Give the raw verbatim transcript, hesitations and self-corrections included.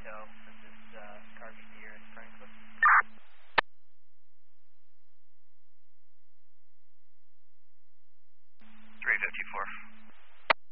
tow for this uh, cargo here in Franklin. three fifty-four.